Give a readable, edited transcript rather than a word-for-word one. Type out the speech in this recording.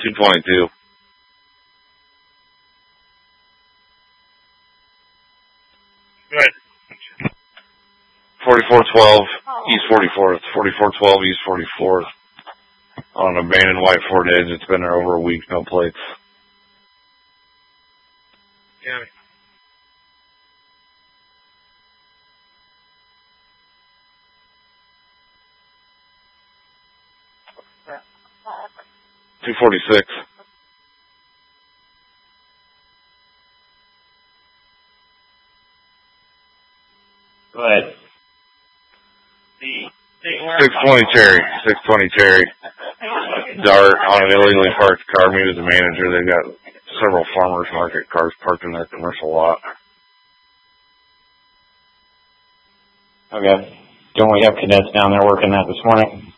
222. Go ahead. 4412 East 44th. 4412 East 44th. On an abandoned white Ford Edge. It's been there over a week. No plates. Yeah. 246. Go ahead. 620 Cherry. 620 Cherry. Dart on an illegally parked car. Me as the manager. They've got several farmers market cars parked in their commercial lot. Okay. Don't we have cadets down there working that this morning?